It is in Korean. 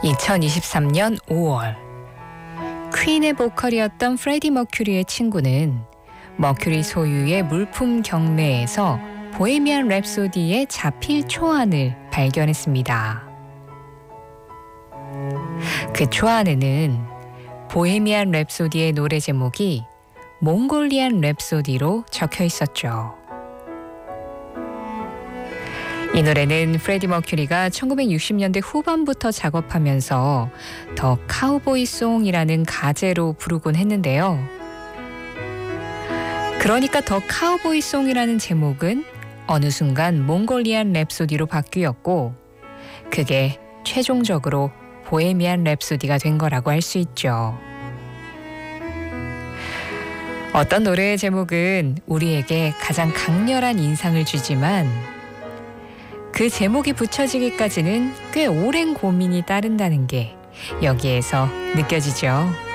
2023년 5월 퀸의 보컬이었던 프레디 머큐리의 친구는 머큐리 소유의 물품 경매에서 보헤미안 랩소디의 자필 초안을 발견했습니다. 그 초안에는 보헤미안 랩소디의 노래 제목이 몽골리안 랩소디로 적혀 있었죠. 이 노래는 프레디 머큐리가 1960년대 후반부터 작업하면서 더 카우보이송이라는 가제로 부르곤 했는데요. 그러니까 더 카우보이송이라는 제목은 어느 순간 몽골리안 랩소디로 바뀌었고 그게 최종적으로 보헤미안 랩소디가 된 거라고 할 수 있죠. 어떤 노래의 제목은 우리에게 가장 강렬한 인상을 주지만 그 제목이 붙여지기까지는 꽤 오랜 고민이 따른다는 게 여기에서 느껴지죠.